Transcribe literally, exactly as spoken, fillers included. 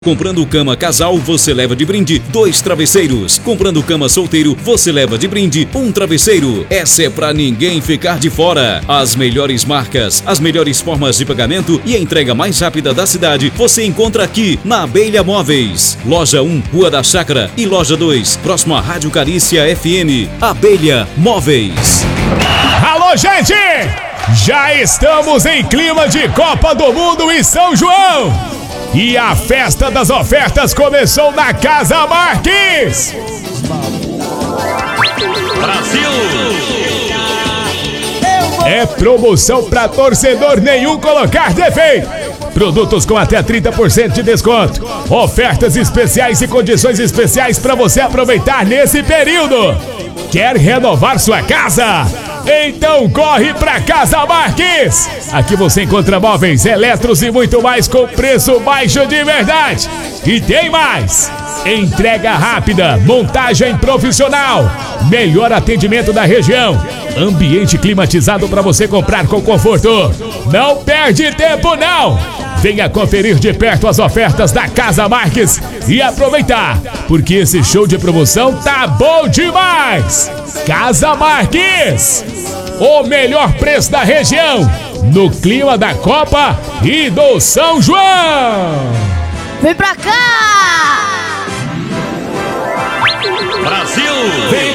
Comprando cama casal, você leva de brinde dois travesseiros. Comprando cama solteiro, você leva de brinde um travesseiro. Essa é pra ninguém ficar de fora. As melhores marcas, as melhores formas de pagamento e a entrega mais rápida da cidade você encontra aqui na Abelha Móveis. Loja um, Rua da Chácara e Loja dois, próximo à Rádio Carícia F M. Abelha Móveis. Alô, gente! Já estamos em clima de Copa do Mundo em São João! E a festa das ofertas começou na Casa Marques! Brasil! É promoção para torcedor nenhum colocar defeito. Produtos com até trinta por cento de desconto. Ofertas especiais e condições especiais para você aproveitar nesse período. Quer renovar sua casa? Então corre pra Casa Marques! Aqui você encontra móveis, eletros e muito mais com preço baixo de verdade. E tem mais! Entrega rápida, montagem profissional, melhor atendimento da região, ambiente climatizado para você comprar com conforto. Não perde tempo não! Venha conferir de perto as ofertas da Casa Marques e aproveitar, porque esse show de promoção tá bom demais! Casa Marques, o melhor preço da região, no clima da Copa e do São João! Vem pra cá! Brasil! Vem